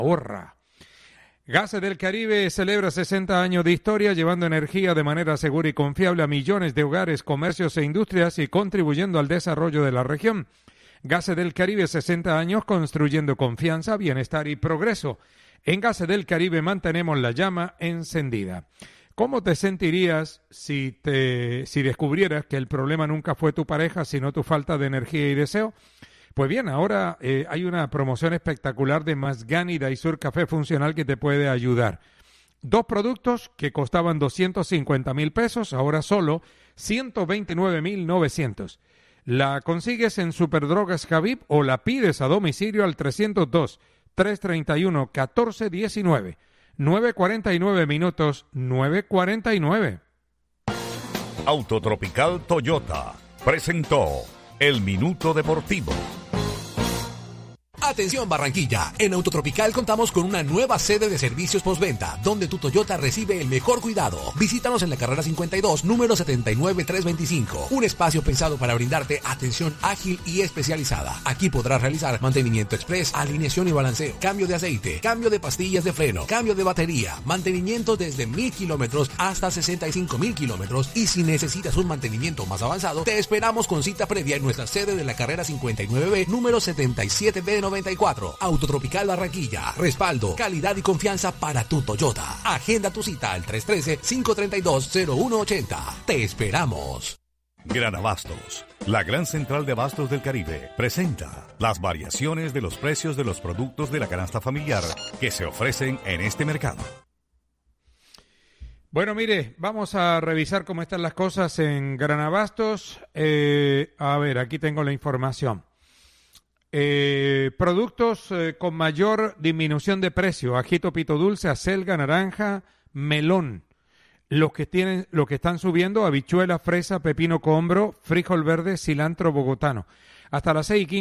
ahorra. Gases del Caribe celebra 60 años de historia, llevando energía de manera segura y confiable a millones de hogares, comercios e industrias y contribuyendo al desarrollo de la región. Gases del Caribe, 60 años construyendo confianza, bienestar y progreso. En Gases del Caribe mantenemos la llama encendida. ¿Cómo te sentirías si descubrieras que el problema nunca fue tu pareja, sino tu falta de energía y deseo? Pues bien, ahora hay una promoción espectacular de Masgani Daisur Café Funcional que te puede ayudar. 2 productos que costaban 250,000 pesos, ahora solo 129,900. La consigues en Superdrogas Javib o la pides a domicilio al 302-331-1419. 9:49 minutos, 9:49. Autotropical Toyota presentó El Minuto Deportivo. Atención Barranquilla, en Autotropical contamos con una nueva sede de servicios postventa, donde tu Toyota recibe el mejor cuidado. Visítanos en la carrera 52, número 79325, un espacio pensado para brindarte atención ágil y especializada. Aquí podrás realizar mantenimiento express, alineación y balanceo, cambio de aceite, cambio de pastillas de freno, cambio de batería, mantenimiento desde 1,000 kilómetros hasta 65,000 kilómetros, y si necesitas un mantenimiento más avanzado, te esperamos con cita previa en nuestra sede de la carrera 59B, número 77B94. Autotropical Barranquilla. Respaldo, calidad y confianza para tu Toyota. Agenda tu cita al 313-532-0180. Te esperamos. Gran Abastos, la gran central de abastos del Caribe, presenta las variaciones de los precios de los productos de la canasta familiar que se ofrecen en este mercado. Bueno, mire, vamos a revisar cómo están las cosas en Gran Abastos. A ver, aquí tengo la información. Productos con mayor disminución de precio: ajito pito dulce, acelga, naranja, melón. Los que están subiendo: habichuela, fresa, pepino combro, frijol verde, cilantro bogotano. Hasta las 6:15